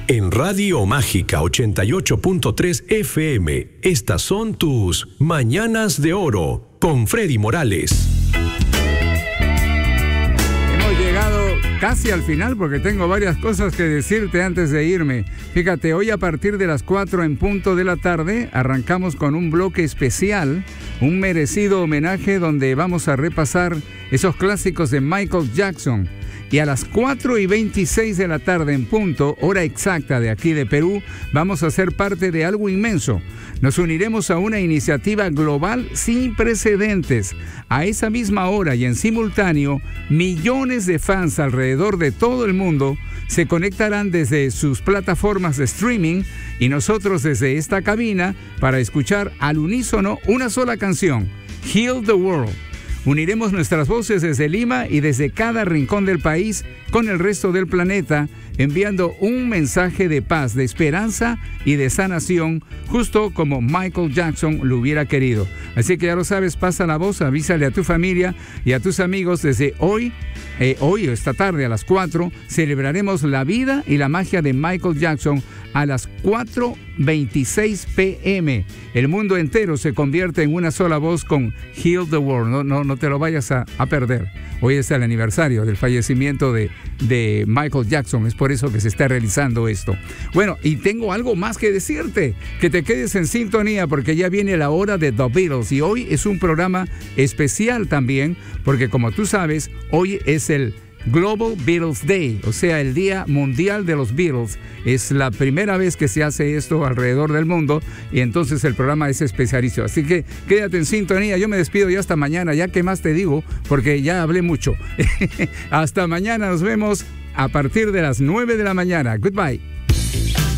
En Radio Mágica 88.3 FM, estas son tus Mañanas de Oro con Freddy Morales. Hemos llegado casi al final porque tengo varias cosas que decirte antes de irme. Fíjate, hoy a partir de las 4 en punto de la tarde arrancamos con un bloque especial, un merecido homenaje donde vamos a repasar esos clásicos de Michael Jackson. Y a las 4:26 de la tarde en punto, hora exacta de aquí de Perú, vamos a ser parte de algo inmenso. Nos uniremos a una iniciativa global sin precedentes. A esa misma hora y en simultáneo, millones de fans alrededor de todo el mundo se conectarán desde sus plataformas de streaming y nosotros desde esta cabina para escuchar al unísono una sola canción, Heal the World. Uniremos nuestras voces desde Lima y desde cada rincón del país con el resto del planeta, enviando un mensaje de paz, de esperanza y de sanación, justo como Michael Jackson lo hubiera querido. Así que ya lo sabes, pasa la voz, avísale a tu familia y a tus amigos desde hoy o esta tarde a las 4, celebraremos la vida y la magia de Michael Jackson a las 4:26 p.m. El mundo entero se convierte en una sola voz con Heal the World. No te lo vayas a perder. Hoy es el aniversario del fallecimiento de Michael Jackson. Es por eso que se está realizando esto. Bueno, y tengo algo más que decirte. Que te quedes en sintonía porque ya viene la hora de The Beatles. Y hoy es un programa especial también porque como tú sabes, hoy es el Global Beatles Day, o sea, el Día Mundial de los Beatles. Es la primera vez que se hace esto alrededor del mundo y entonces el programa es especialísimo. Así que quédate en sintonía. Yo me despido ya hasta mañana. Ya que más te digo, porque ya hablé mucho. Hasta mañana, nos vemos a partir de las 9 de la mañana. Goodbye.